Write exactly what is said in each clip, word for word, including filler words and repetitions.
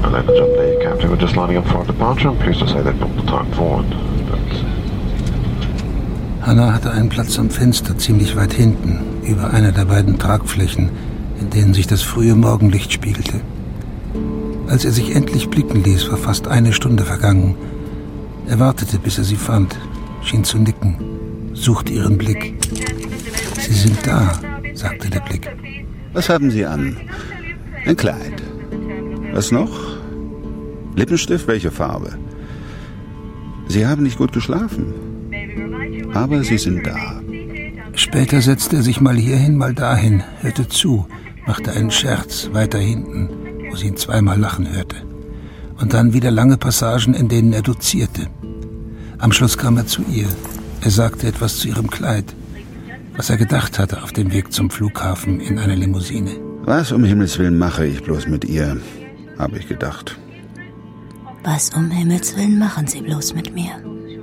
landed Lake, Captain. We're just lining up for our departure. I'm pleased to say they've booked the time forward. Hannah hatte einen Platz am Fenster, ziemlich weit hinten, über einer der beiden Tragflächen, in denen sich das frühe Morgenlicht spiegelte. Als er sich endlich blicken ließ, war fast eine Stunde vergangen. Er wartete, bis er sie fand, schien zu nicken, suchte ihren Blick. »Sie sind da«, sagte der Blick. »Was haben Sie an? Ein Kleid. Was noch? Lippenstift, welche Farbe? Sie haben nicht gut geschlafen. Aber Sie sind da.« Später setzte er sich mal hierhin, mal dahin, hörte zu, machte einen Scherz weiter hinten, wo sie ihn zweimal lachen hörte. Und dann wieder lange Passagen, in denen er dozierte. Am Schluss kam er zu ihr. Er sagte etwas zu ihrem Kleid, was er gedacht hatte auf dem Weg zum Flughafen in einer Limousine. »Was um Himmels Willen mache ich bloß mit ihr?« habe ich gedacht. »Was um Himmels Willen machen Sie bloß mit mir?«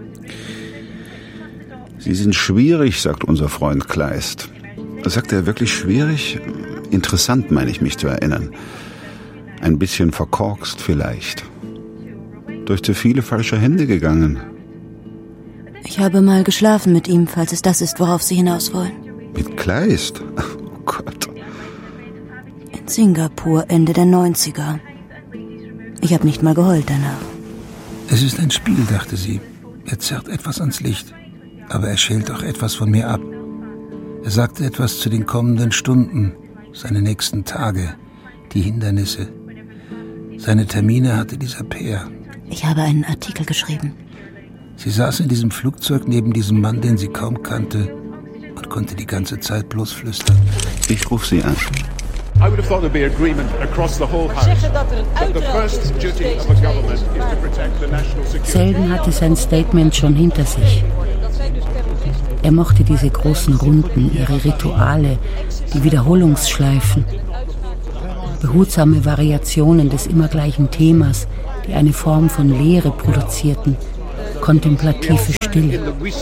»Sie sind schwierig«, sagt unser Freund Kleist. Sagt er wirklich schwierig? Interessant, meine ich mich zu erinnern. Ein bisschen verkorkst vielleicht. Durch zu viele falsche Hände gegangen. Ich habe mal geschlafen mit ihm, falls es das ist, worauf Sie hinaus wollen. Mit Kleist? Oh Gott. In Singapur, Ende der neunziger. Ich habe nicht mal geheult danach. Es ist ein Spiel, dachte sie. Er zerrt etwas ans Licht. Aber er schält auch etwas von mir ab. Er sagte etwas zu den kommenden Stunden, seine nächsten Tage, die Hindernisse. Seine Termine hatte dieser Peer. Ich habe einen Artikel geschrieben. Sie saß in diesem Flugzeug neben diesem Mann, den sie kaum kannte, und konnte die ganze Zeit bloß flüstern. Ich rufe sie an. I would have thought there'd be agreement across the whole house. But the first duty of a government is to protect the national security. Selden hatte sein Statement schon hinter sich. Er mochte diese großen Runden, ihre Rituale, die Wiederholungsschleifen, behutsame Variationen des immer gleichen Themas, die eine Form von Leere produzierten, kontemplative Stille.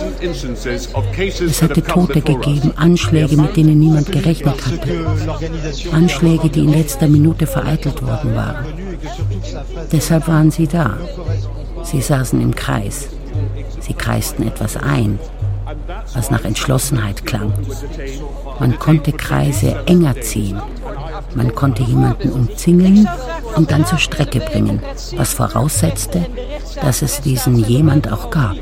Es hatte Tote gegeben, Anschläge, mit denen niemand gerechnet hatte. Anschläge, die in letzter Minute vereitelt worden waren. Deshalb waren sie da. Sie saßen im Kreis. Sie kreisten etwas ein, was nach Entschlossenheit klang. Man konnte Kreise enger ziehen. Man konnte jemanden umzingeln und dann zur Strecke bringen, was voraussetzte, dass es diesen jemand auch gab.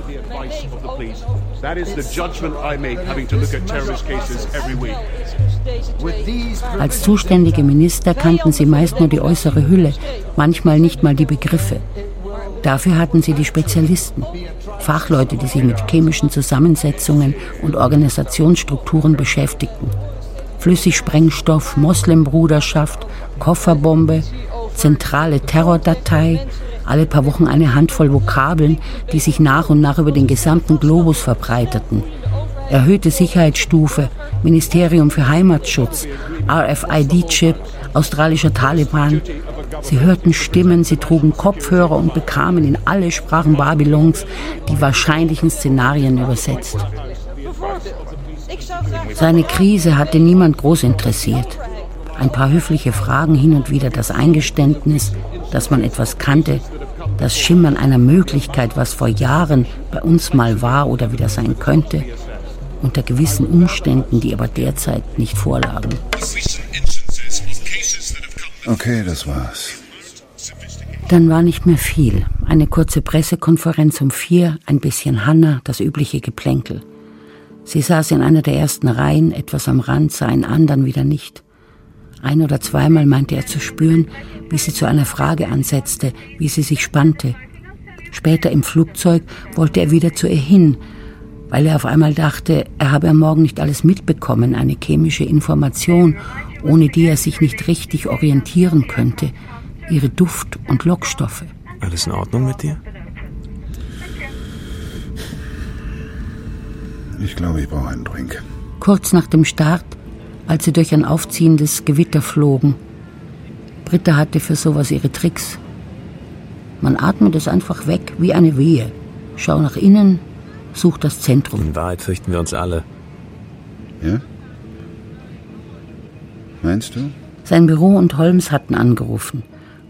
Als zuständige Minister kannten sie meist nur die äußere Hülle, manchmal nicht mal die Begriffe. Dafür hatten sie die Spezialisten, Fachleute, die sich mit chemischen Zusammensetzungen und Organisationsstrukturen beschäftigten. Flüssigsprengstoff, Moslembruderschaft, Kofferbombe, zentrale Terrordatei, alle paar Wochen eine Handvoll Vokabeln, die sich nach und nach über den gesamten Globus verbreiteten. Erhöhte Sicherheitsstufe, Ministerium für Heimatschutz, R F I D-Chip, australischer Taliban. Sie hörten Stimmen, sie trugen Kopfhörer und bekamen in alle Sprachen Babylons die wahrscheinlichen Szenarien übersetzt. Seine Krise hatte niemand groß interessiert. Ein paar höfliche Fragen, hin und wieder das Eingeständnis, dass man etwas kannte, das Schimmern einer Möglichkeit, was vor Jahren bei uns mal war oder wieder sein könnte, unter gewissen Umständen, die aber derzeit nicht vorlagen. Okay, das war's. Dann war nicht mehr viel. Eine kurze Pressekonferenz um vier, ein bisschen Hannah, das übliche Geplänkel. Sie saß in einer der ersten Reihen, etwas am Rand, sah ihn an, dann wieder nicht. Ein- oder zweimal meinte er zu spüren, wie sie zu einer Frage ansetzte, wie sie sich spannte. Später im Flugzeug wollte er wieder zu ihr hin, weil er auf einmal dachte, er habe am Morgen nicht alles mitbekommen, eine chemische Information, ohne die er sich nicht richtig orientieren könnte, ihre Duft- und Lockstoffe. Alles in Ordnung mit dir? Ich glaube, ich brauche einen Drink. Kurz nach dem Start, als sie durch ein aufziehendes Gewitter flogen. Britta hatte für sowas ihre Tricks. Man atmet es einfach weg, wie eine Wehe. Schau nach innen, such das Zentrum. In Wahrheit fürchten wir uns alle. Ja? Meinst du? Sein Büro und Holmes hatten angerufen.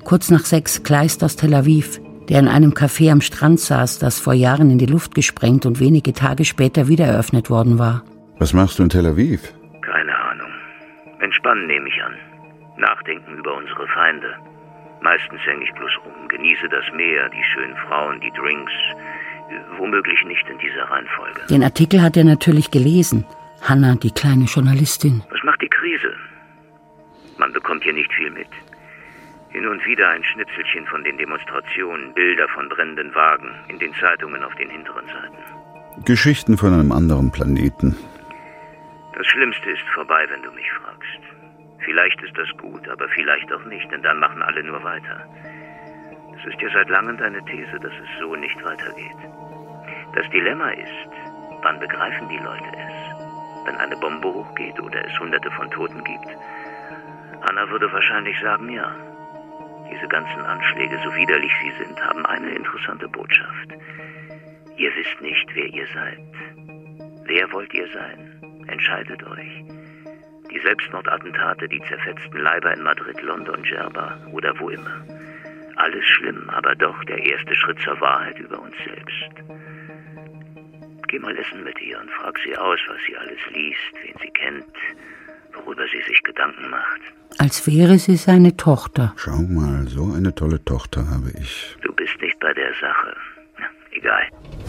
Kurz nach sechs Kleist aus Tel Aviv, der in einem Café am Strand saß, das vor Jahren in die Luft gesprengt und wenige Tage später wieder eröffnet worden war. Was machst du in Tel Aviv? Keine Ahnung. Entspannen nehme ich an. Nachdenken über unsere Feinde. Meistens hänge ich bloß rum, genieße das Meer, die schönen Frauen, die Drinks. Womöglich nicht in dieser Reihenfolge. Den Artikel hat er natürlich gelesen. Hanna, die kleine Journalistin. Was macht die Krise? Man bekommt hier nicht viel mit. Hin und wieder ein Schnipselchen von den Demonstrationen, Bilder von brennenden Wagen, in den Zeitungen auf den hinteren Seiten. Geschichten von einem anderen Planeten. Das Schlimmste ist vorbei, wenn du mich fragst. Vielleicht ist das gut, aber vielleicht auch nicht, denn dann machen alle nur weiter. Es ist ja seit langem deine These, dass es so nicht weitergeht. Das Dilemma ist, wann begreifen die Leute es? Wenn eine Bombe hochgeht oder es hunderte von Toten gibt? Anna würde wahrscheinlich sagen, ja. Diese ganzen Anschläge, so widerlich sie sind, haben eine interessante Botschaft. Ihr wisst nicht, wer ihr seid. Wer wollt ihr sein? Entscheidet euch. Die Selbstmordattentate, die zerfetzten Leiber in Madrid, London, Djerba oder wo immer. Alles schlimm, aber doch der erste Schritt zur Wahrheit über uns selbst. Geh mal essen mit ihr und frag sie aus, was sie alles liest, wen sie kennt, worüber sie sich Gedanken macht. Als wäre sie seine Tochter. Schau mal, so eine tolle Tochter habe ich. Du bist nicht bei der Sache. Ja, egal.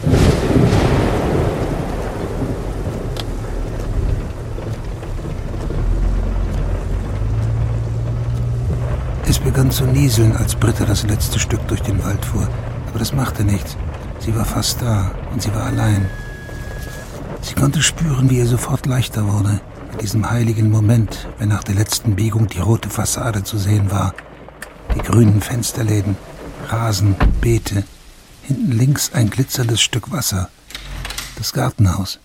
Es begann zu nieseln, als Britta das letzte Stück durch den Wald fuhr. Aber das machte nichts. Sie war fast da und sie war allein. Sie konnte spüren, wie ihr sofort leichter wurde. In diesem heiligen Moment, wenn nach der letzten Biegung die rote Fassade zu sehen war. Die grünen Fensterläden, Rasen, Beete. Hinten links ein glitzerndes Stück Wasser. Das Gartenhaus.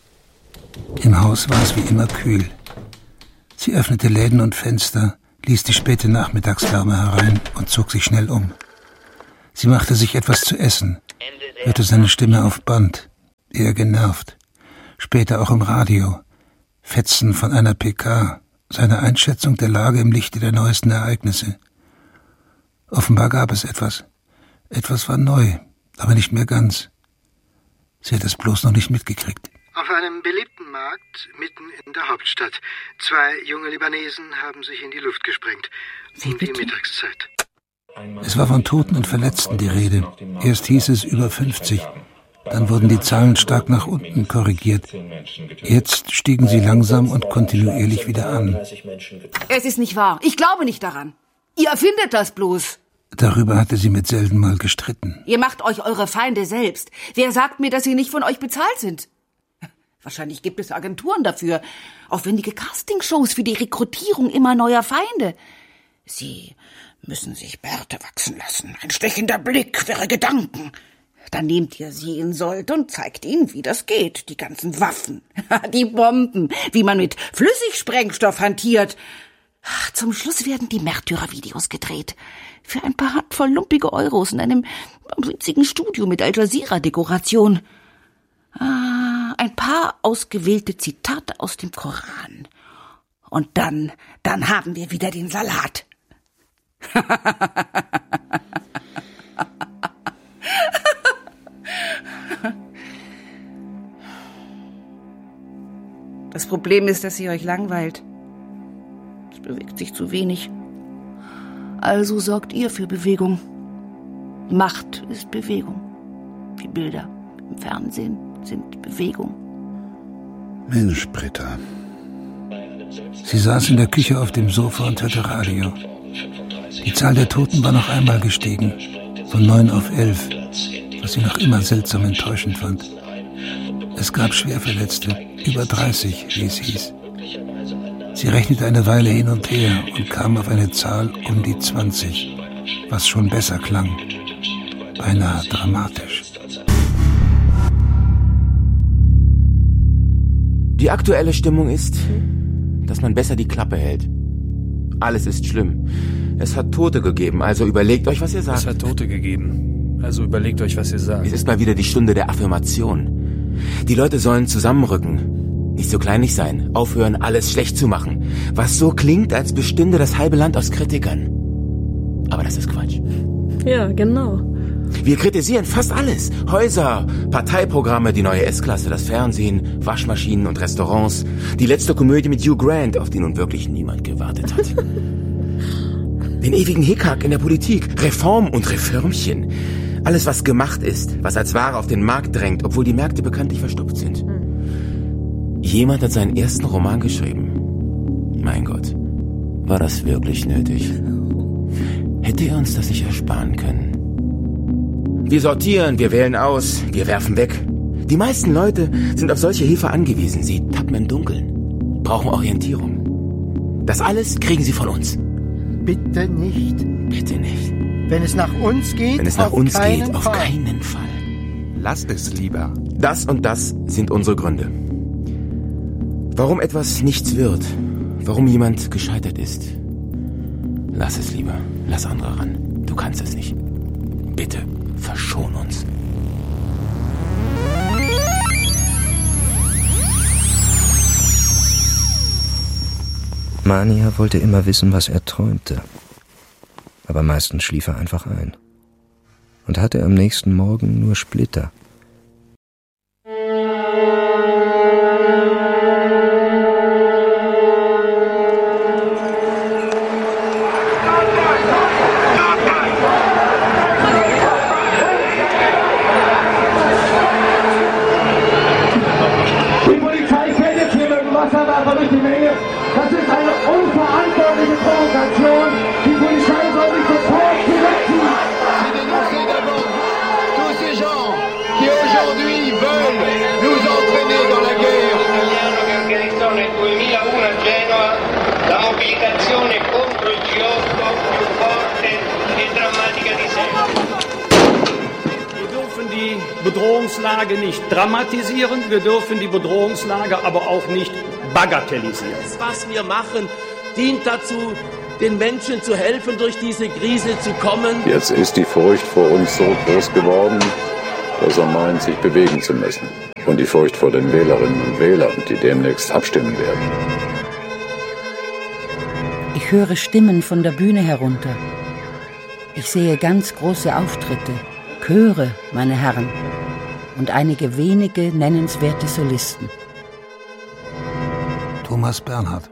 Im Haus war es wie immer kühl. Sie öffnete Läden und Fenster, ließ die späte Nachmittagswärme herein und zog sich schnell um. Sie machte sich etwas zu essen, hörte seine Stimme auf Band, eher genervt. Später auch im Radio. Fetzen von einer P K, seine Einschätzung der Lage im Lichte der neuesten Ereignisse. Offenbar gab es etwas. Etwas war neu, aber nicht mehr ganz. Sie hat es bloß noch nicht mitgekriegt. Auf einem belebten Markt mitten in der Hauptstadt. Zwei junge Libanesen haben sich in die Luft gesprengt. Um die Mittagszeit. Es war von Toten und Verletzten die Rede. Erst hieß es über fünfzig. Dann wurden die Zahlen stark nach unten korrigiert. Jetzt stiegen sie langsam und kontinuierlich wieder an. Es ist nicht wahr. Ich glaube nicht daran. Ihr erfindet das bloß. Darüber hatte sie mit Selden mal gestritten. Ihr macht euch eure Feinde selbst. Wer sagt mir, dass sie nicht von euch bezahlt sind? Wahrscheinlich gibt es Agenturen dafür. Aufwendige Castingshows für die Rekrutierung immer neuer Feinde. Sie müssen sich Bärte wachsen lassen. Ein stechender Blick für ihre Gedanken. Dann nehmt ihr sie in Sold und zeigt ihnen, wie das geht. Die ganzen Waffen, die Bomben, wie man mit Flüssigsprengstoff hantiert. Zum Schluss werden die Märtyrervideos gedreht. Für ein paar Handvoll lumpige Euros in einem winzigen Studio mit Al Jazeera-Dekoration. Ah, ein paar ausgewählte Zitate aus dem Koran. Und dann, dann haben wir wieder den Salat. Das Problem ist, dass ihr euch langweilt. Es bewegt sich zu wenig. Also sorgt ihr für Bewegung. Macht ist Bewegung. Die Bilder im Fernsehen sind Bewegung. Mensch, Britta. Sie saß in der Küche auf dem Sofa und hörte Radio. Die Zahl der Toten war noch einmal gestiegen. Von neun auf elf. Was sie noch immer seltsam enttäuschend fand. Es gab Schwerverletzte, über dreißig, wie es hieß. Sie rechnete eine Weile hin und her und kam auf eine Zahl um die zwanzig, was schon besser klang. Beinahe dramatisch. Die aktuelle Stimmung ist, dass man besser die Klappe hält. Alles ist schlimm. Es hat Tote gegeben, also überlegt euch, was ihr sagt. Es hat Tote gegeben, also überlegt euch, was ihr sagt. Es ist mal wieder die Stunde der Affirmation. Die Leute sollen zusammenrücken, nicht so kleinlich sein, aufhören, alles schlecht zu machen, was so klingt, als bestünde das halbe Land aus Kritikern. Aber das ist Quatsch. Ja, genau. Wir kritisieren fast alles. Häuser, Parteiprogramme, die neue S-Klasse, das Fernsehen, Waschmaschinen und Restaurants. Die letzte Komödie mit Hugh Grant, auf die nun wirklich niemand gewartet hat. Den ewigen Hickhack in der Politik, Reform und Reformchen. Alles, was gemacht ist, was als Ware auf den Markt drängt, obwohl die Märkte bekanntlich verstopft sind. Jemand hat seinen ersten Roman geschrieben. Mein Gott, war das wirklich nötig? Hätte er uns das nicht ersparen können? Wir sortieren, wir wählen aus, wir werfen weg. Die meisten Leute sind auf solche Hilfe angewiesen. Sie tappen im Dunkeln, brauchen Orientierung. Das alles kriegen sie von uns. Bitte nicht. Bitte nicht. Wenn es nach uns geht, Wenn es nach auf uns keinen geht, auf Fall. keinen Fall. Lass es lieber. Das und das sind unsere Gründe. Warum etwas nichts wird, warum jemand gescheitert ist. Lass es lieber, lass andere ran. Du kannst es nicht. Bitte, verschon uns. Mania wollte immer wissen, was er träumte. Aber meistens schlief er einfach ein. Und hatte am nächsten Morgen nur Splitter. Die Polizei fällt jetzt hier mit dem Wasserwerfer durch die Menge. Das ist eine unverantwortliche Provokation. Die Polizei soll sich sofort zurückziehen. C'est dénoncer d'abord tous ces gens qui aujourd'hui veulent nous entraîner dans la guerre. Italiano che organizzò nel duemilauno a Genova la mobilitazione contro il G otto più forte e drammatica di sempre. Wir dürfen die Bedrohungslage nicht dramatisieren, wir dürfen die Bedrohungslage aber auch nicht bagatellisieren. Was wir machen, dient dazu, den Menschen zu helfen, durch diese Krise zu kommen. Jetzt ist die Furcht vor uns so groß geworden, dass er meint, sich bewegen zu müssen. Und die Furcht vor den Wählerinnen und Wählern, die demnächst abstimmen werden. Ich höre Stimmen von der Bühne herunter. Ich sehe ganz große Auftritte, Chöre, meine Herren, und einige wenige nennenswerte Solisten. Thomas Bernhard.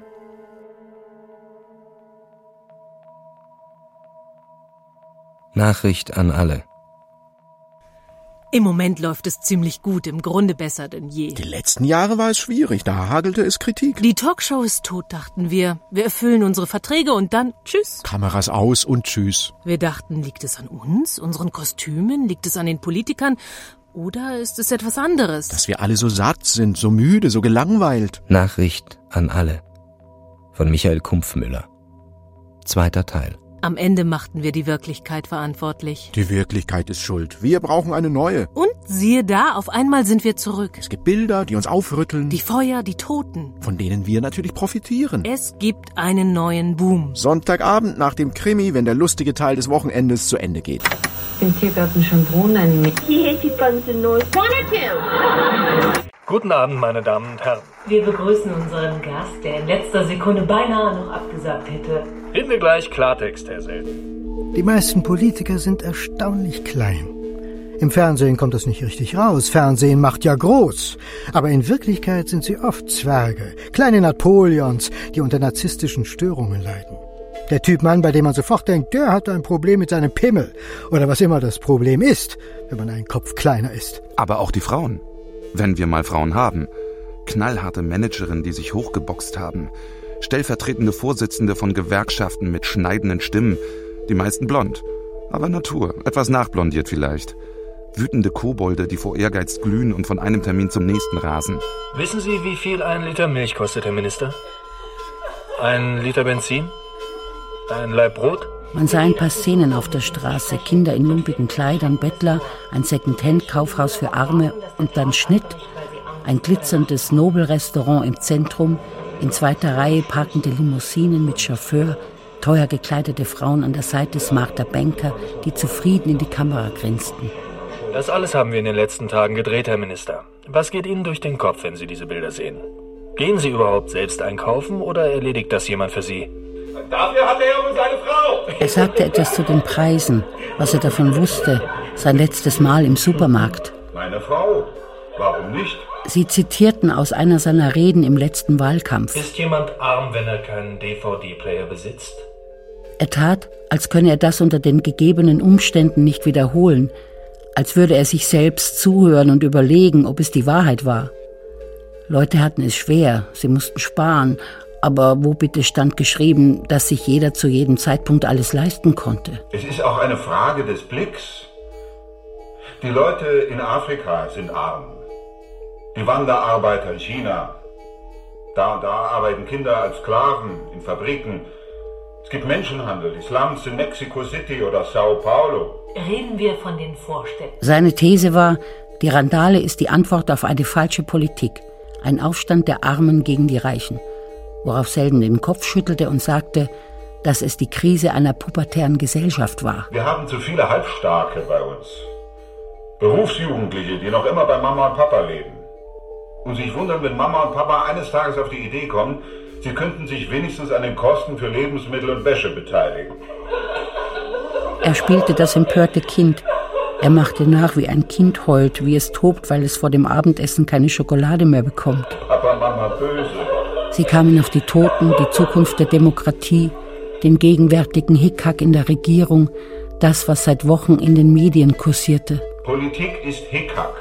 Nachricht an alle. Im Moment läuft es ziemlich gut, im Grunde besser denn je. Die letzten Jahre war es schwierig, da hagelte es Kritik. Die Talkshow ist tot, dachten wir. Wir erfüllen unsere Verträge und dann tschüss. Kameras aus und tschüss. Wir dachten, liegt es an uns, unseren Kostümen, liegt es an den Politikern oder ist es etwas anderes? Dass wir alle so satt sind, so müde, so gelangweilt. Nachricht an alle. Von Michael Kumpfmüller. Zweiter Teil. Am Ende machten wir die Wirklichkeit verantwortlich. Die Wirklichkeit ist schuld. Wir brauchen eine neue. Und siehe da, auf einmal sind wir zurück. Es gibt Bilder, die uns aufrütteln. Die Feuer, die Toten. Von denen wir natürlich profitieren. Es gibt einen neuen Boom. Sonntagabend nach dem Krimi, wenn der lustige Teil des Wochenendes zu Ende geht. Im Tiergarten Schönbrunn ein Mädchen. Guten Abend, meine Damen und Herren. Wir begrüßen unseren Gast, der in letzter Sekunde beinahe noch abgesagt hätte. Reden wir gleich Klartext, Herr Selden. Die meisten Politiker sind erstaunlich klein. Im Fernsehen kommt das nicht richtig raus. Fernsehen macht ja groß. Aber in Wirklichkeit sind sie oft Zwerge, kleine Napoleons, die unter narzisstischen Störungen leiden. Der Typ Mann, bei dem man sofort denkt, der hat ein Problem mit seinem Pimmel. Oder was immer das Problem ist, wenn man einen Kopf kleiner ist. Aber auch die Frauen. Wenn wir mal Frauen haben. Knallharte Managerinnen, die sich hochgeboxt haben. Stellvertretende Vorsitzende von Gewerkschaften mit schneidenden Stimmen. Die meisten blond. Aber Natur. Etwas nachblondiert vielleicht. Wütende Kobolde, die vor Ehrgeiz glühen und von einem Termin zum nächsten rasen. Wissen Sie, wie viel ein Liter Milch kostet, Herr Minister? Ein Liter Benzin? Ein Laib Brot? Man sah ein paar Szenen auf der Straße, Kinder in lumpigen Kleidern, Bettler, ein Second-Hand-Kaufhaus für Arme und dann Schnitt. Ein glitzerndes Nobelrestaurant im Zentrum, in zweiter Reihe parkende Limousinen mit Chauffeur, teuer gekleidete Frauen an der Seite smarter Banker, die zufrieden in die Kamera grinsten. Das alles haben wir in den letzten Tagen gedreht, Herr Minister. Was geht Ihnen durch den Kopf, wenn Sie diese Bilder sehen? Gehen Sie überhaupt selbst einkaufen oder erledigt das jemand für Sie? Dafür hat er wohl seine Frau. Er sagte etwas zu den Preisen, was er davon wusste, sein letztes Mal im Supermarkt. Meine Frau? Warum nicht? Sie zitierten aus einer seiner Reden im letzten Wahlkampf. Ist jemand arm, wenn er keinen D V D-Player besitzt? Er tat, als könne er das unter den gegebenen Umständen nicht wiederholen, als würde er sich selbst zuhören und überlegen, ob es die Wahrheit war. Leute hatten es schwer, sie mussten sparen, aber wo bitte stand geschrieben, dass sich jeder zu jedem Zeitpunkt alles leisten konnte? Es ist auch eine Frage des Blicks. Die Leute in Afrika sind arm. Die Wanderarbeiter in China. Da und da arbeiten Kinder als Sklaven in Fabriken. Es gibt Menschenhandel, die Slums in Mexico City oder Sao Paulo. Reden wir von den Vorstädten. Seine These war, die Randale ist die Antwort auf eine falsche Politik. Ein Aufstand der Armen gegen die Reichen. Worauf Selden den Kopf schüttelte und sagte, dass es die Krise einer pubertären Gesellschaft war. Wir haben zu viele Halbstarke bei uns. Berufsjugendliche, die noch immer bei Mama und Papa leben. Und sich wundern, wenn Mama und Papa eines Tages auf die Idee kommen, sie könnten sich wenigstens an den Kosten für Lebensmittel und Wäsche beteiligen. Er spielte das empörte Kind. Er machte nach, wie ein Kind heult, wie es tobt, weil es vor dem Abendessen keine Schokolade mehr bekommt. Papa, Mama, böse. Sie kamen auf die Toten, die Zukunft der Demokratie, den gegenwärtigen Hickhack in der Regierung, das, was seit Wochen in den Medien kursierte. Politik ist Hickhack.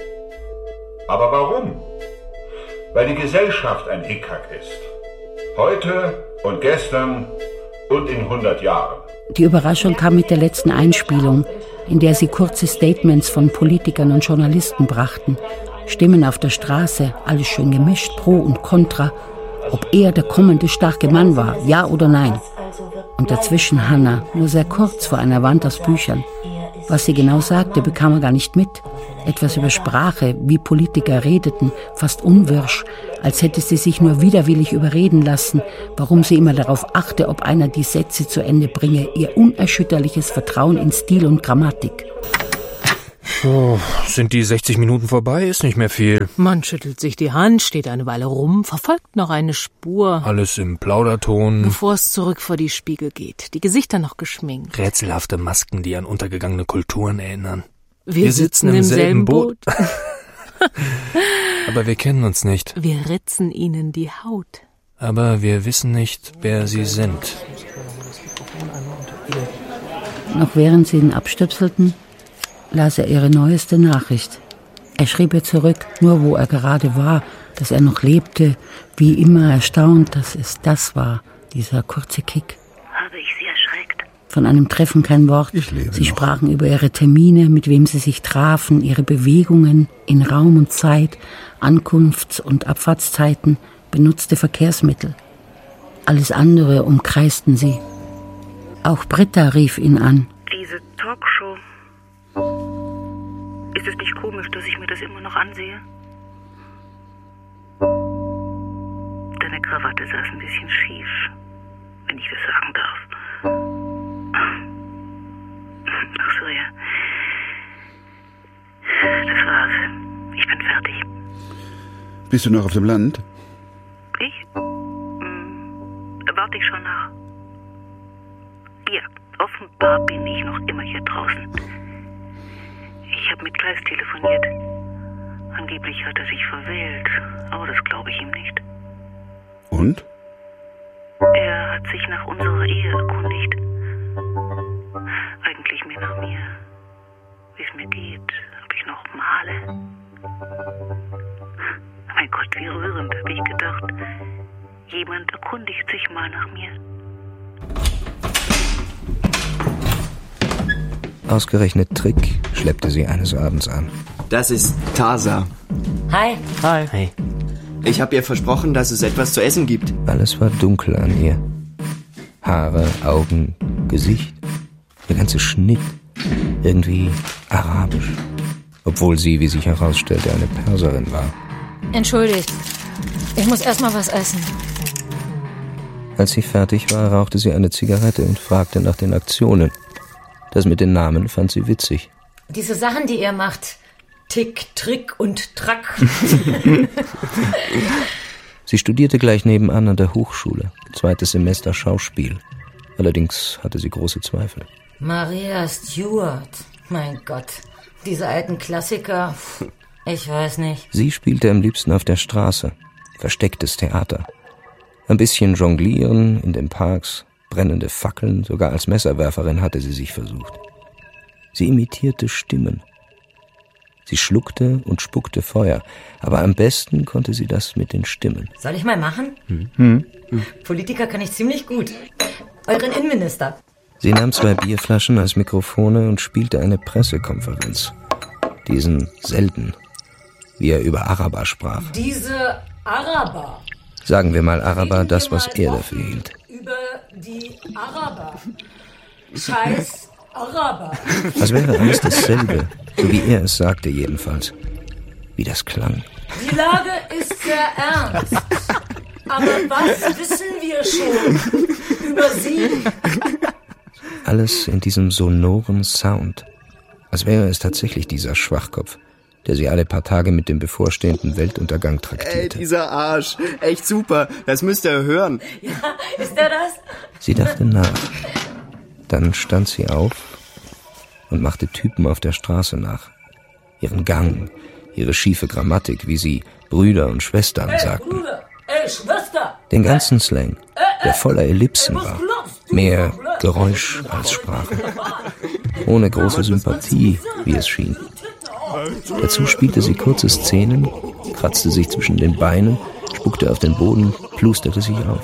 Aber warum? Weil die Gesellschaft ein Hickhack ist. Heute und gestern und in hundert Jahren. Die Überraschung kam mit der letzten Einspielung, in der sie kurze Statements von Politikern und Journalisten brachten. Stimmen auf der Straße, alles schön gemischt, pro und contra, ob er der kommende starke Mann war, ja oder nein. Und dazwischen Hannah, nur sehr kurz vor einer Wand aus Büchern. Was sie genau sagte, bekam er gar nicht mit. Etwas über Sprache, wie Politiker redeten, fast unwirsch, als hätte sie sich nur widerwillig überreden lassen, warum sie immer darauf achte, ob einer die Sätze zu Ende bringe, ihr unerschütterliches Vertrauen in Stil und Grammatik. Oh, sind die sechzig Minuten vorbei? Ist nicht mehr viel. Man schüttelt sich die Hand, steht eine Weile rum, verfolgt noch eine Spur. Alles im Plauderton. Bevor es zurück vor die Spiegel geht. Die Gesichter noch geschminkt. Rätselhafte Masken, die an untergegangene Kulturen erinnern. Wir, wir sitzen, sitzen im selben Boot. Boot. Aber wir kennen uns nicht. Wir ritzen ihnen die Haut. Aber wir wissen nicht, wer sie sind. Noch während sie ihn abstöpselten, las er ihre neueste Nachricht. Er schrieb ihr zurück, nur wo er gerade war, dass er noch lebte, wie immer erstaunt, dass es das war, dieser kurze Kick. Habe ich Sie erschreckt? Von einem Treffen kein Wort. Ich lebe Sie noch. sprachen über ihre Termine, mit wem sie sich trafen, ihre Bewegungen in Raum und Zeit, Ankunfts- und Abfahrtszeiten, benutzte Verkehrsmittel. Alles andere umkreisten sie. Auch Britta rief ihn an. Diese Talkshow. Ist es nicht komisch, dass ich mir das immer noch ansehe? Deine Krawatte saß ein bisschen schief, wenn ich das sagen darf. Ach so, ja. Das war's. Ich bin fertig. Bist du noch auf dem Land? Ich? Hm, warte ich schon nach. Ja, offenbar bin ich noch immer hier draußen. Ich habe mit Kleis telefoniert. Angeblich hat er sich verwählt, aber das glaube ich ihm nicht. Und? Er hat sich nach unserer Ehe erkundigt. Eigentlich mehr nach mir. Wie es mir geht, ob ich noch male. Mein Gott, wie rührend, habe ich gedacht. Jemand erkundigt sich mal nach mir. Ausgerechnet Trick schleppte sie eines Abends an. Das ist Tasa. Hi. Hi. Hey. Ich habe ihr versprochen, dass es etwas zu essen gibt. Alles war dunkel an ihr. Haare, Augen, Gesicht. Der ganze Schnitt. Irgendwie arabisch. Obwohl sie, wie sich herausstellte, eine Perserin war. Entschuldigt. Ich muss erst mal was essen. Als sie fertig war, rauchte sie eine Zigarette und fragte nach den Aktionen. Das mit den Namen fand sie witzig. Diese Sachen, die ihr macht. Tick, Trick und Track. Sie studierte gleich nebenan an der Hochschule, zweites Semester Schauspiel. Allerdings hatte sie große Zweifel. Maria Stuart, mein Gott, diese alten Klassiker, ich weiß nicht. Sie spielte am liebsten auf der Straße, verstecktes Theater. Ein bisschen jonglieren in den Parks, brennende Fackeln, sogar als Messerwerferin hatte sie sich versucht. Sie imitierte Stimmen. Sie schluckte und spuckte Feuer, aber am besten konnte sie das mit den Stimmen. Soll ich mal machen? Hm. Hm. Politiker kann ich ziemlich gut. Euren Innenminister. Sie nahm zwei Bierflaschen als Mikrofone und spielte eine Pressekonferenz. Diesen selten, wie er über Araber sprach. Diese Araber. Sagen wir mal Araber, das, was er dafür hielt. Über die Araber. Scheiß Araber. Als wäre alles dasselbe, so wie er es sagte jedenfalls. Wie das klang. Die Lage ist sehr ernst. Aber was wissen wir schon über Sie? Alles in diesem sonoren Sound. Als wäre es tatsächlich dieser Schwachkopf, der sie alle paar Tage mit dem bevorstehenden Weltuntergang traktierte. Ey, dieser Arsch. Echt super. Das müsst ihr hören. Ja, ist der das? Sie dachte nach. Dann stand sie auf und machte Typen auf der Straße nach. Ihren Gang, ihre schiefe Grammatik, wie sie Brüder und Schwestern Ey, sagten. Bruder, ey, Schwester. Den ganzen Slang, der voller Ellipsen war. Mehr Geräusch als Sprache. Ohne große Sympathie, wie es schien. Dazu spielte sie kurze Szenen, kratzte sich zwischen den Beinen, spuckte auf den Boden, plusterte sich auf.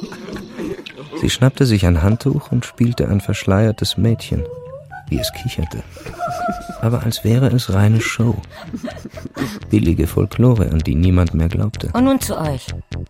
Sie schnappte sich ein Handtuch und spielte ein verschleiertes Mädchen, wie es kicherte. Aber als wäre es reine Show. Billige Folklore, an die niemand mehr glaubte. Und nun zu euch.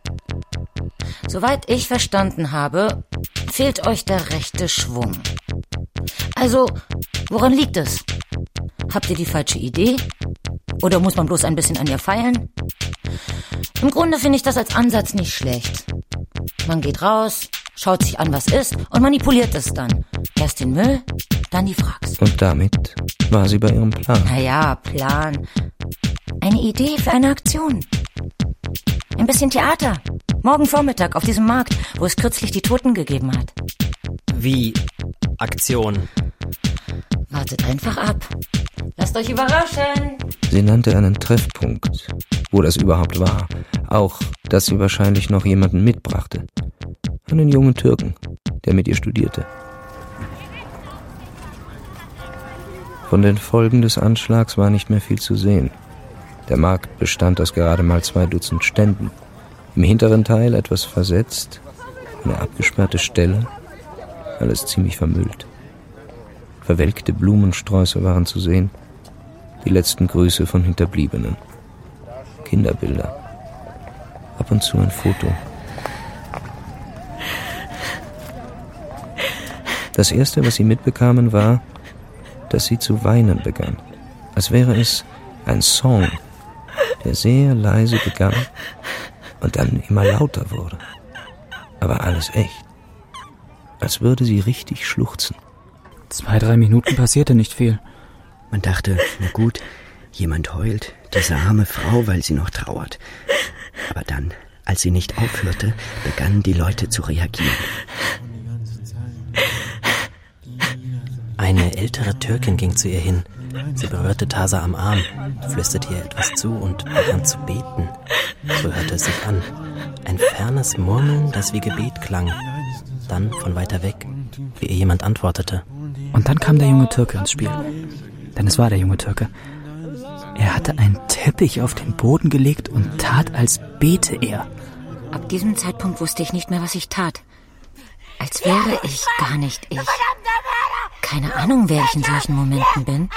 Soweit ich verstanden habe, fehlt euch der rechte Schwung. Also, woran liegt es? Habt ihr die falsche Idee? Oder muss man bloß ein bisschen an ihr feilen? Im Grunde finde ich das als Ansatz nicht schlecht. Man geht raus, schaut sich an, was ist und manipuliert es dann. Erst den Müll, dann die Fracks. Und damit war sie bei ihrem Plan. Naja, Plan. Eine Idee für eine Aktion. Ein bisschen Theater. Morgen Vormittag auf diesem Markt, wo es kürzlich die Toten gegeben hat. Wie Aktion? Wartet einfach ab. Lasst euch überraschen. Sie nannte einen Treffpunkt, wo das überhaupt war. Auch, dass sie wahrscheinlich noch jemanden mitbrachte. Einen jungen Türken, der mit ihr studierte. Von den Folgen des Anschlags war nicht mehr viel zu sehen. Der Markt bestand aus gerade mal zwei Dutzend Ständen. Im hinteren Teil etwas versetzt, eine abgesperrte Stelle, alles ziemlich vermüllt. Verwelkte Blumensträuße waren zu sehen, die letzten Grüße von Hinterbliebenen. Kinderbilder, ab und zu ein Foto. Das Erste, was sie mitbekamen, war, dass sie zu weinen begann, als wäre es ein Song, der sehr leise begann und dann immer lauter wurde. Aber alles echt. Als würde sie richtig schluchzen. Zwei, drei Minuten passierte nicht viel. Man dachte, na gut, jemand heult, diese arme Frau, weil sie noch trauert. Aber dann, als sie nicht aufhörte, begannen die Leute zu reagieren. Eine ältere Türkin ging zu ihr hin. Sie berührte Tasa am Arm, flüsterte ihr etwas zu und begann zu beten. So hörte es sich an. Ein fernes Murmeln, das wie Gebet klang. Dann von weiter weg, wie ihr jemand antwortete. Und dann kam der junge Türke ins Spiel. Denn es war der junge Türke. Er hatte einen Teppich auf den Boden gelegt und tat, als bete er. Ab diesem Zeitpunkt wusste ich nicht mehr, was ich tat. Als wäre ich gar nicht ich. Keine Ahnung, wer ich in solchen Momenten bin.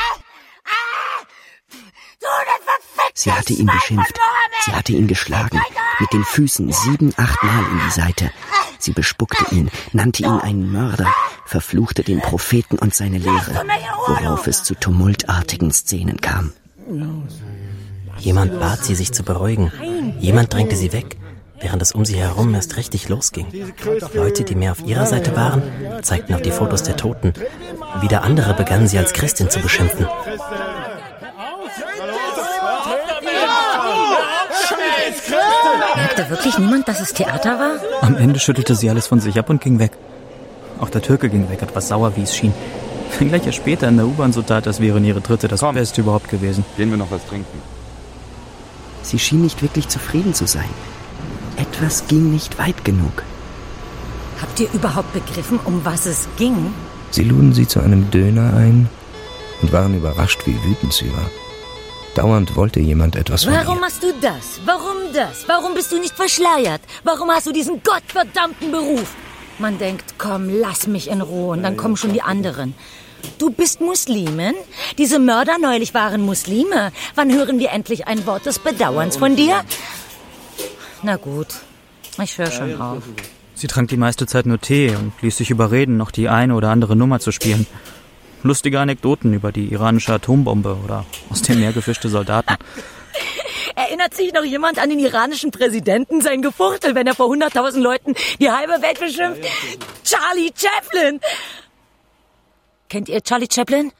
Sie hatte ihn beschimpft. Sie hatte ihn geschlagen. Mit den Füßen sieben, acht Mal in die Seite. Sie bespuckte ihn, nannte ihn einen Mörder, verfluchte den Propheten und seine Lehre, worauf es zu tumultartigen Szenen kam. Jemand bat sie, sich zu beruhigen. Jemand drängte sie weg, während es um sie herum erst richtig losging. Leute, die mehr auf ihrer Seite waren, zeigten auf die Fotos der Toten. Wieder andere begannen sie als Christin zu beschimpfen. Scheiß Christen! Merkte wirklich niemand, dass es Theater war? Am Ende schüttelte sie alles von sich ab und ging weg. Auch der Türke ging weg, etwas sauer, wie es schien. Gleich erst später in der U-Bahn so tat, als wären ihre Dritte das Beste überhaupt gewesen. Gehen wir noch was trinken. Sie schien nicht wirklich zufrieden zu sein. Etwas ging nicht weit genug. Habt ihr überhaupt begriffen, um was es ging? Sie luden sie zu einem Döner ein und waren überrascht, wie wütend sie war. Dauernd wollte jemand etwas von ihr. Warum machst du das? Warum das? Warum bist du nicht verschleiert? Warum hast du diesen gottverdammten Beruf? Man denkt, komm, lass mich in Ruhe und dann kommen schon die anderen. Du bist Muslimin? Diese Mörder neulich waren Muslime. Wann hören wir endlich ein Wort des Bedauerns von dir? Na gut, ich höre schon auf. Sie trank die meiste Zeit nur Tee und ließ sich überreden, noch die eine oder andere Nummer zu spielen. Lustige Anekdoten über die iranische Atombombe oder aus dem Meer gefischte Soldaten. Erinnert sich noch jemand an den iranischen Präsidenten, sein Gefuchtel, wenn er vor hunderttausend Leuten die halbe Welt beschimpft? Charlie Chaplin! Kennt ihr Charlie Chaplin?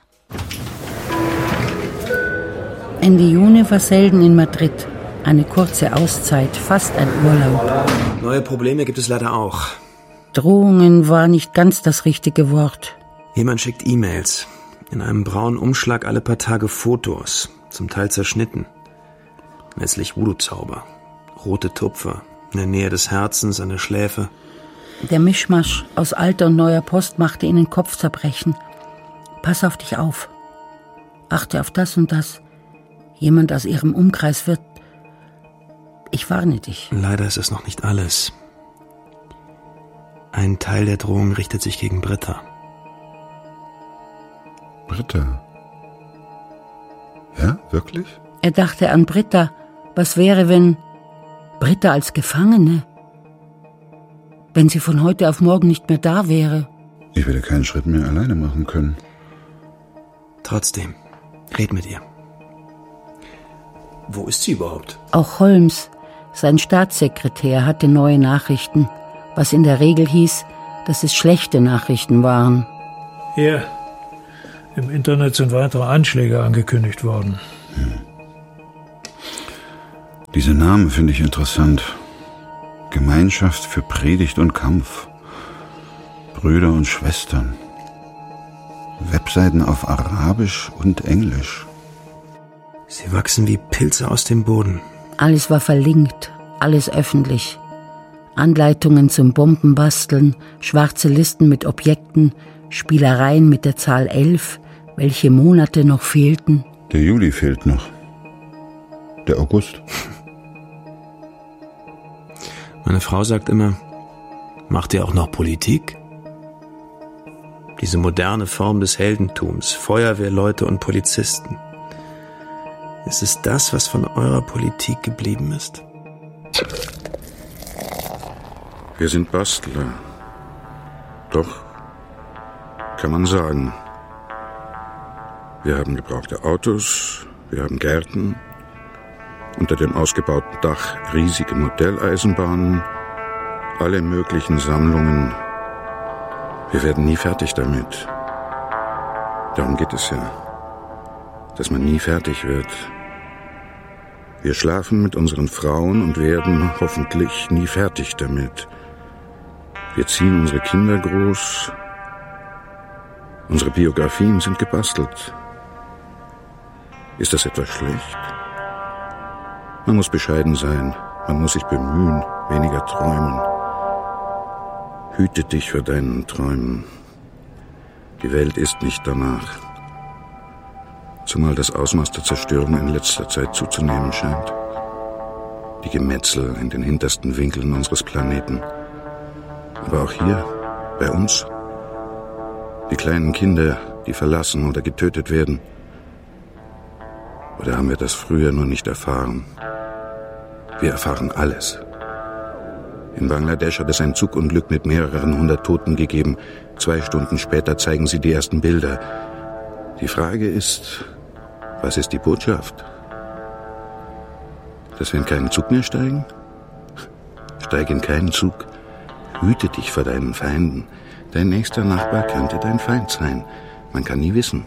Ende Juni war Selden in Madrid. Eine kurze Auszeit, fast ein Urlaub. Neue Probleme gibt es leider auch. Drohungen war nicht ganz das richtige Wort. Jemand schickt E-Mails. In einem braunen Umschlag alle paar Tage Fotos, zum Teil zerschnitten. Letztlich Voodoo-Zauber. Rote Tupfer, in der Nähe des Herzens, an der Schläfe. Der Mischmasch aus alter und neuer Post machte ihnen Kopfzerbrechen. Pass auf dich auf. Achte auf das und das. Jemand aus ihrem Umkreis wird... Ich warne dich. Leider ist es noch nicht alles. Ein Teil der Drohung richtet sich gegen Britta. Britta? Ja, wirklich? Er dachte an Britta. Was wäre, wenn... Britta als Gefangene? Wenn sie von heute auf morgen nicht mehr da wäre? Ich werde keinen Schritt mehr alleine machen können. Trotzdem, red mit ihr. Wo ist sie überhaupt? Auch Holmes, sein Staatssekretär, hatte neue Nachrichten, was in der Regel hieß, dass es schlechte Nachrichten waren. Hier, im Internet sind weitere Anschläge angekündigt worden. Hm. Diese Namen finde ich interessant. Gemeinschaft für Predigt und Kampf. Brüder und Schwestern. Webseiten auf Arabisch und Englisch. Sie wachsen wie Pilze aus dem Boden. Alles war verlinkt, alles öffentlich. Anleitungen zum Bombenbasteln, schwarze Listen mit Objekten, Spielereien mit der Zahl elf, welche Monate noch fehlten. Der Juli fehlt noch. Der August. Meine Frau sagt immer, macht ihr auch noch Politik? Diese moderne Form des Heldentums, Feuerwehrleute und Polizisten. Ist es das, was von eurer Politik geblieben ist? Wir sind Bastler. Doch, kann man sagen. Wir haben gebrauchte Autos, wir haben Gärten, unter dem ausgebauten Dach riesige Modelleisenbahnen, alle möglichen Sammlungen. Wir werden nie fertig damit. Darum geht es ja, dass man nie fertig wird. Wir schlafen mit unseren Frauen und werden hoffentlich nie fertig damit. Wir ziehen unsere Kinder groß. Unsere Biografien sind gebastelt. Ist das etwas schlecht? Man muss bescheiden sein, man muss sich bemühen, weniger träumen. Hüte dich vor deinen Träumen. Die Welt ist nicht danach. Zumal das Ausmaß der Zerstörung in letzter Zeit zuzunehmen scheint. Die Gemetzel in den hintersten Winkeln unseres Planeten. Aber auch hier, bei uns. Die kleinen Kinder, die verlassen oder getötet werden. Oder haben wir das früher nur nicht erfahren? Wir erfahren alles. In Bangladesch hat es ein Zugunglück mit mehreren hundert Toten gegeben. Zwei Stunden später zeigen sie die ersten Bilder. Die Frage ist, was ist die Botschaft? Dass wir in keinen Zug mehr steigen? Steig in keinen Zug. Hüte dich vor deinen Feinden. Dein nächster Nachbar könnte dein Feind sein. Man kann nie wissen.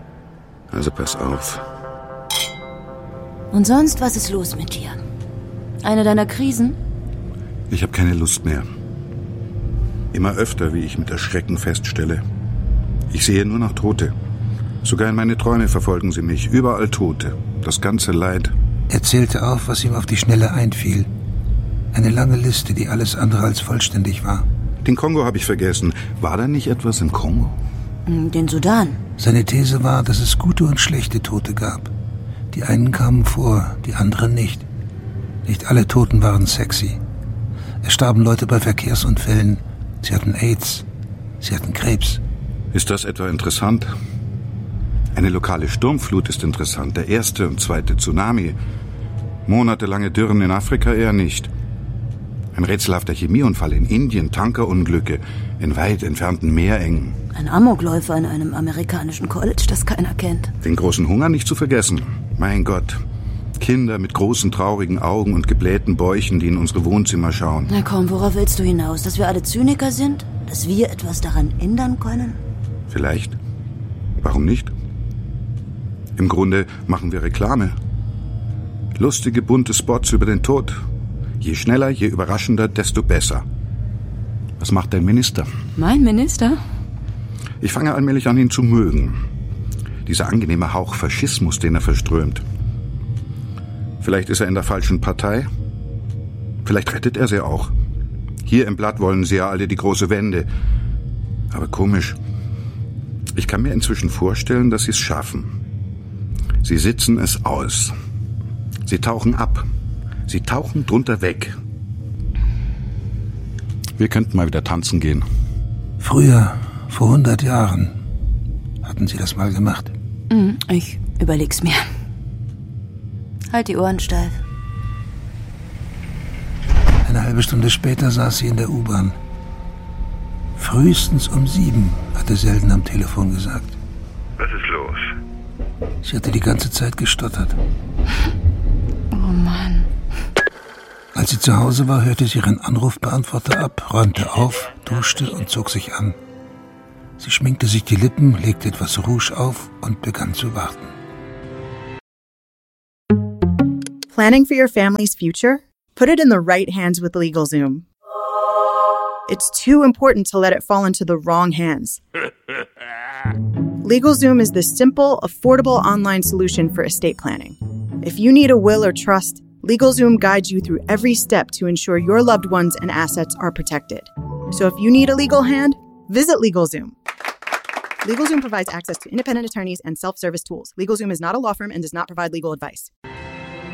Also pass auf. Und sonst, was ist los mit dir? Eine deiner Krisen? Ich habe keine Lust mehr. Immer öfter, wie ich mit Erschrecken feststelle. Ich sehe nur noch Tote. Sogar in meine Träume verfolgen sie mich. Überall Tote. Das ganze Leid. Er zählte auf, was ihm auf die Schnelle einfiel. Eine lange Liste, die alles andere als vollständig war. Den Kongo habe ich vergessen. War da nicht etwas im Kongo? Den Sudan. Seine These war, dass es gute und schlechte Tote gab. Die einen kamen vor, die anderen nicht. Nicht alle Toten waren sexy. Es starben Leute bei Verkehrsunfällen. Sie hatten AIDS. Sie hatten Krebs. Ist das etwa interessant? Eine lokale Sturmflut ist interessant. Der erste und zweite Tsunami. Monatelange Dürren in Afrika eher nicht. Ein rätselhafter Chemieunfall in Indien, Tankerunglücke in weit entfernten Meerengen. Ein Amokläufer in einem amerikanischen College, das keiner kennt. Den großen Hunger nicht zu vergessen. Mein Gott. Kinder mit großen, traurigen Augen und geblähten Bäuchen, die in unsere Wohnzimmer schauen. Na komm, worauf willst du hinaus? Dass wir alle Zyniker sind? Dass wir etwas daran ändern können? Vielleicht. Warum nicht? Im Grunde machen wir Reklame. Lustige, bunte Spots über den Tod. Je schneller, je überraschender, desto besser. Was macht dein Minister? Mein Minister? Ich fange allmählich an, ihn zu mögen. Dieser angenehme Hauch Faschismus, den er verströmt. Vielleicht ist er in der falschen Partei. Vielleicht rettet er sie auch. Hier im Blatt wollen sie ja alle die große Wende. Aber komisch. Ich kann mir inzwischen vorstellen, dass sie es schaffen. Sie sitzen es aus. Sie tauchen ab. Sie tauchen drunter weg. Wir könnten mal wieder tanzen gehen. Früher, vor hundert Jahren, hatten Sie das mal gemacht. Ich überleg's mir. Halt die Ohren steif. Eine halbe Stunde später saß sie in der U-Bahn. Frühestens um sieben, hatte Selden am Telefon gesagt. Was ist los? Sie hatte die ganze Zeit gestottert. Oh Mann. Als sie zu Hause war, hörte sie ihren Anrufbeantworter ab, räumte auf, duschte und zog sich an. Sie schminkte sich die Lippen, legte etwas Rouge auf und begann zu warten. Planning for your family's future? Put it in the right hands with LegalZoom. It's too important to let it fall into the wrong hands. LegalZoom is the simple, affordable online solution for estate planning. If you need a will or trust, LegalZoom guides you through every step to ensure your loved ones and assets are protected. So if you need a legal hand, visit LegalZoom. LegalZoom provides access to independent attorneys and self-service tools. LegalZoom is not a law firm and does not provide legal advice.